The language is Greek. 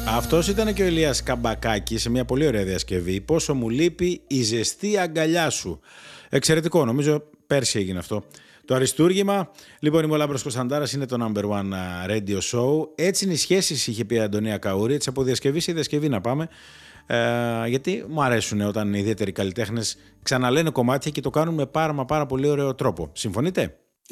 Αυτός ήταν και ο Ηλίας Καμπακάκης σε μια πολύ ωραία διασκευή. Πόσο μου λείπει η ζεστή αγκαλιά σου. Εξαιρετικό, νομίζω πέρσι έγινε αυτό. Το αριστούργημα. Λοιπόν, είμαι ο Λάμπρος Κωνσταντάρας, είναι το number one radio show. Έτσι είναι οι σχέσεις, είχε πει η Αντωνία Καούρη. Έτσι από διασκευή σε διασκευή να πάμε. Γιατί μου αρέσουν όταν οι ιδιαίτεροι καλλιτέχνες ξαναλένε κομμάτια και το κάνουν με πάρα πολύ ωραίο τρόπο. Συμφωνείτε?